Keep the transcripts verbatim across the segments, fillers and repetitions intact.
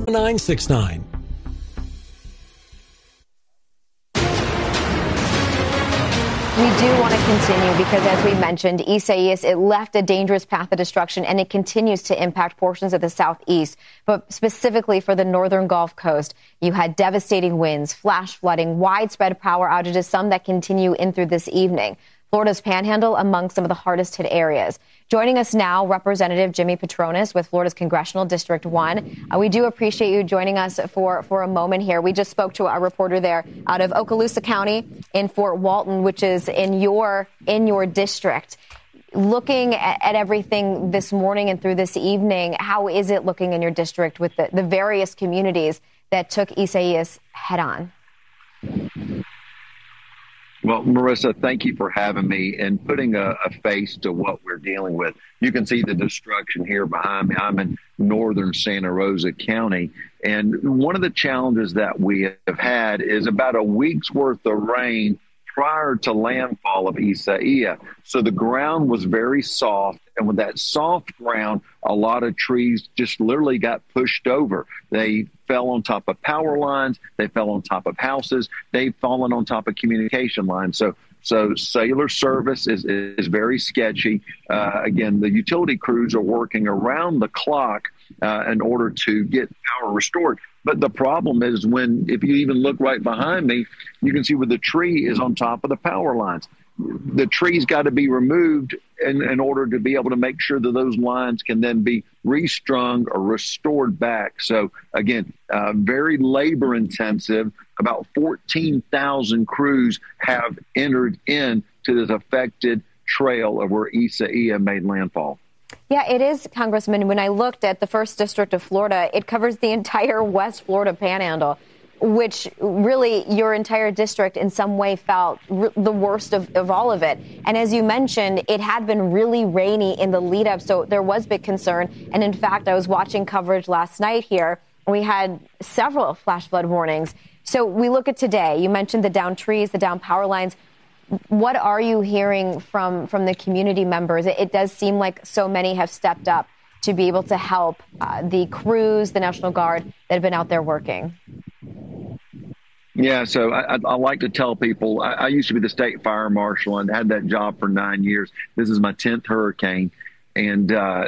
nine six nine. We do want to continue because, as we mentioned, Isaias, it left a dangerous path of destruction, and it continues to impact portions of the southeast. But specifically for the northern Gulf Coast, you had devastating winds, flash flooding, widespread power outages, some that continue in through this evening. Florida's Panhandle among some of the hardest hit areas. Joining us now, Representative Jimmy Patronis with Florida's Congressional District one. Uh, we do appreciate you joining us for, for a moment here. We just spoke to our reporter there out of Okaloosa County in Fort Walton, which is in your in your district. Looking at, at everything this morning and through this evening, how is it looking in your district with the, the various communities that took Isaias head on? Well, Marissa, thank you for having me and putting a, a face to what we're dealing with. You can see the destruction here behind me. I'm in northern Santa Rosa County. And one of the challenges that we have had is about a week's worth of rain prior to landfall of Isaias. So the ground was very soft. And with that soft ground, a lot of trees just literally got pushed over. They fell on top of power lines. They fell on top of houses. They've fallen on top of communication lines. So so cellular service is, is very sketchy. Uh, again, the utility crews are working around the clock uh, in order to get power restored. But the problem is when, if you even look right behind me, you can see where the tree is on top of the power lines. The tree's got to be removed in, in order to be able to make sure that those lines can then be restrung or restored back. So, again, uh, very labor intensive. About fourteen thousand crews have entered into this affected trail of where Isaias made landfall. Yeah, it is, Congressman. When I looked at the first district of Florida, it covers the entire West Florida Panhandle, which really your entire district in some way felt r- the worst of, of all of it. And as you mentioned, it had been really rainy in the lead up, so there was big concern. And in fact, I was watching coverage last night here. We had several flash flood warnings. So we look at today. You mentioned the downed trees, the downed power lines. What are you hearing from, from the community members? It, it does seem like so many have stepped up to be able to help uh, the crews, the National Guard that have been out there working. Yeah, so I, I like to tell people, I, I used to be the state fire marshal and had that job for nine years. This is my tenth hurricane. And uh,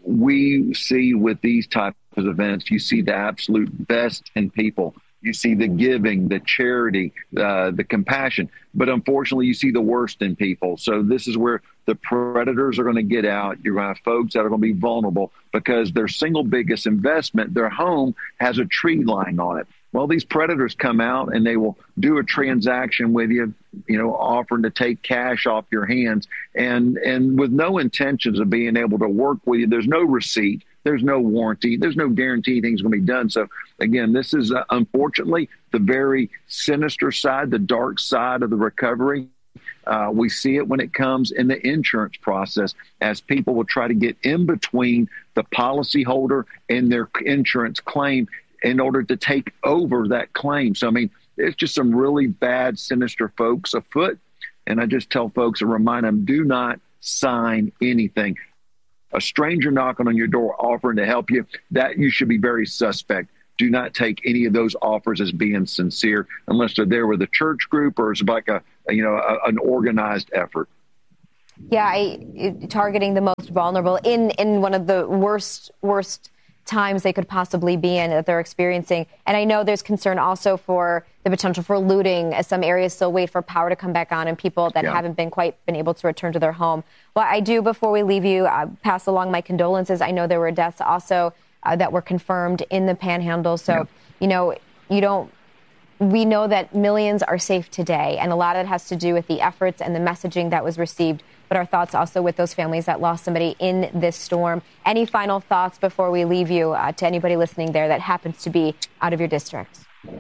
we see with these types of events, you see the absolute best in people. You see the giving, the charity, uh, the compassion. But unfortunately, you see the worst in people. So this is where the predators are going to get out. You're going to have folks that are going to be vulnerable because their single biggest investment, their home, has a tree lying on it. Well, these predators come out and they will do a transaction with you, you know, offering to take cash off your hands and and with no intentions of being able to work with you. There's no receipt. There's no warranty. There's no guarantee things going to be done. So, again, this is uh, unfortunately the very sinister side, the dark side of the recovery. Uh, we see it when it comes in the insurance process as people will try to get in between the policyholder and their insurance claim in order to take over that claim. So, I mean, it's just some really bad, sinister folks afoot. And I just tell folks and remind them, do not sign anything. A stranger knocking on your door offering to help you, that you should be very suspect. Do not take any of those offers as being sincere unless they're there with a church group or it's like a, a you know, a, an organized effort. Yeah, I, targeting the most vulnerable in, in one of the worst, worst times they could possibly be in that they're experiencing. And I know there's concern also for the potential for looting as some areas still wait for power to come back on and people that yeah. haven't been quite been able to return to their home. Well, I do, before we leave you, uh, pass along my condolences. I know there were deaths also uh, that were confirmed in the Panhandle. So, yeah. you know, you don't, we know that millions are safe today. And a lot of it has to do with the efforts and the messaging that was received. But our thoughts also with those families that lost somebody in this storm. Any final thoughts before we leave you uh, to anybody listening there that happens to be out of your district?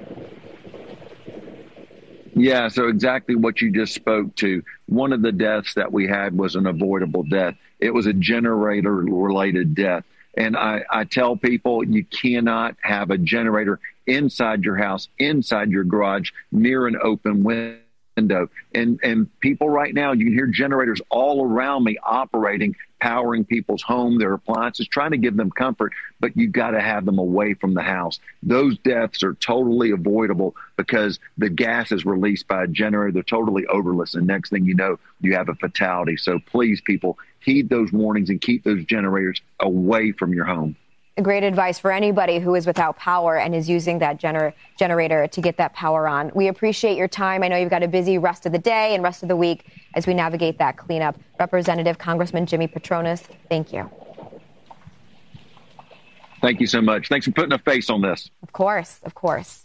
Yeah, so exactly what you just spoke to. One of the deaths that we had was an avoidable death. It was a generator-related death. And I, I tell people you cannot have a generator inside your house, inside your garage, near an open window. Window. And and people right now, you can hear generators all around me operating powering people's home, their appliances, trying to give them comfort, but you got to have them away from the house. Those deaths are totally avoidable because the gas is released by a generator. They're totally odorless, and next thing you know, you have a fatality. So please, people, heed those warnings and keep those generators away from your home. Great advice for anybody who is without power and is using that gener- generator to get that power on. We appreciate your time. I know you've got a busy rest of the day and rest of the week as we navigate that cleanup. Representative Congressman Jimmy Patronis, thank you. Thank you so much. Thanks for putting a face on this. Of course, of course.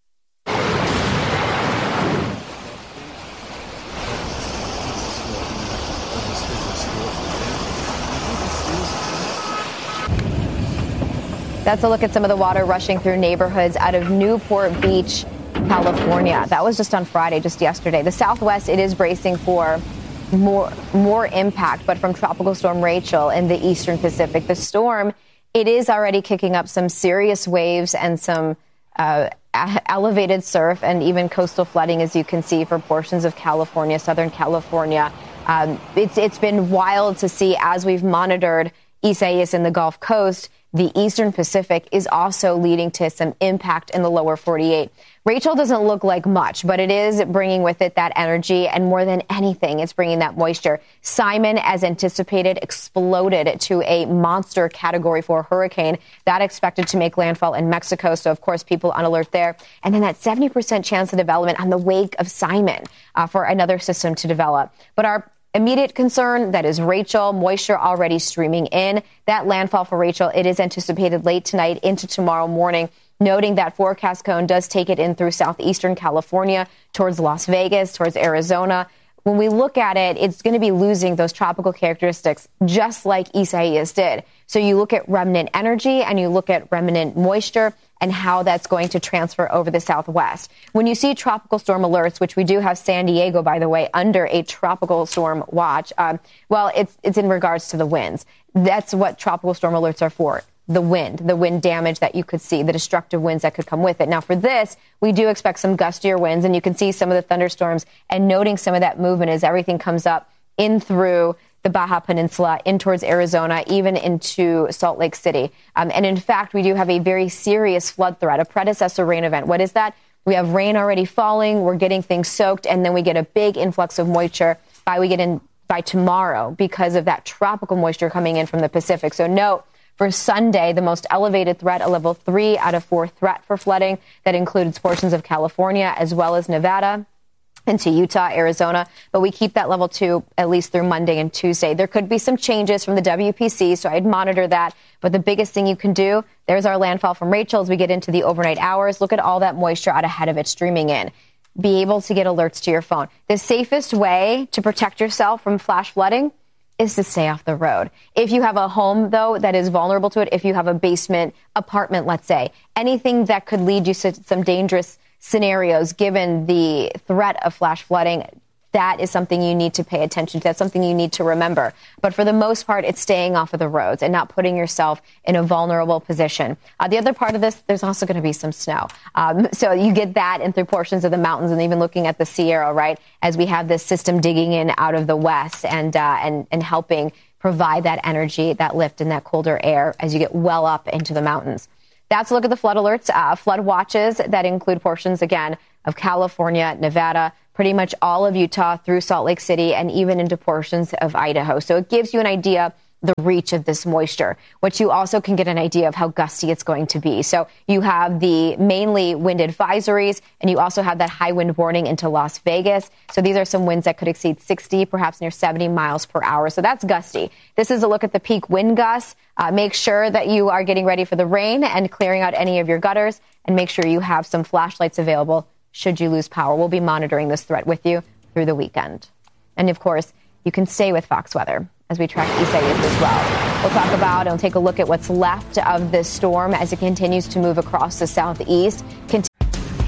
That's a look at some of the water rushing through neighborhoods out of Newport Beach, California. That was just on Friday, just yesterday. The Southwest, it is bracing for more more impact, but from Tropical Storm Rachel in the Eastern Pacific. The storm, it is already kicking up some serious waves and some uh, elevated surf and even coastal flooding, as you can see, for portions of California, Southern California. Um, it's it's been wild to see as we've monitored Isaias in the Gulf Coast. The Eastern Pacific is also leading to some impact in the lower forty-eight. Rachel doesn't look like much, but it is bringing with it that energy, and more than anything, it's bringing that moisture. Simon, as anticipated, exploded to a monster Category four hurricane. That expected to make landfall in Mexico, so of course people on alert there. And then that seventy percent chance of development on the wake of Simon uh, for another system to develop. But our immediate concern, that is Rachel, moisture already streaming in. That landfall for Rachel, it is anticipated late tonight into tomorrow morning, noting that forecast cone does take it in through southeastern California, towards Las Vegas, towards Arizona. When we look at it, it's going to be losing those tropical characteristics just like Isaias did. So you look at remnant energy and you look at remnant moisture and how that's going to transfer over the Southwest. When you see tropical storm alerts, which we do have San Diego, by the way, under a tropical storm watch, um, well, it's it's in regards to the winds. That's what tropical storm alerts are for. The wind, the wind damage that you could see, the destructive winds that could come with it. Now, for this, we do expect some gustier winds, and you can see some of the thunderstorms and noting some of that movement as everything comes up in through the Baja Peninsula, in towards Arizona, even into Salt Lake City. Um, and in fact, we do have a very serious flood threat, a predecessor rain event. What is that? We have rain already falling, we're getting things soaked, and then we get a big influx of moisture by we get in by tomorrow because of that tropical moisture coming in from the Pacific. So note, for Sunday, the most elevated threat, a level three out of four threat for flooding. That includes portions of California as well as Nevada into Utah, Arizona. But we keep that level two at least through Monday and Tuesday. There could be some changes from the W P C, so I'd monitor that. But the biggest thing you can do, there's our landfall from Rachel as we get into the overnight hours. Look at all that moisture out ahead of it streaming in. Be able to get alerts to your phone. The safest way to protect yourself from flash flooding is to stay off the road. If you have a home, though, that is vulnerable to it, if you have a basement apartment, let's say, anything that could lead you to some dangerous scenarios, given the threat of flash flooding, that is something you need to pay attention to. That's something you need to remember. But for the most part, it's staying off of the roads and not putting yourself in a vulnerable position. Uh, the other part of this, there's also going to be some snow. Um, so you get that in through portions of the mountains and even looking at the Sierra, right, as we have this system digging in out of the west and uh, and, and helping provide that energy, that lift and that colder air as you get well up into the mountains. That's a look at the flood alerts, uh, flood watches that include portions, again, of California, Nevada, pretty much all of Utah through Salt Lake City and even into portions of Idaho. So it gives you an idea the reach of this moisture, which you also can get an idea of how gusty it's going to be. So you have the mainly wind advisories, and you also have that high wind warning into Las Vegas. So these are some winds that could exceed sixty, perhaps near seventy miles per hour. So that's gusty. This is a look at the peak wind gusts. Uh, make sure that you are getting ready for the rain and clearing out any of your gutters, and make sure you have some flashlights available should you lose power. We'll be monitoring this threat with you through the weekend. And of course, you can stay with Fox Weather as we track Isaias as well. We'll talk about and take a look at what's left of this storm as it continues to move across the southeast.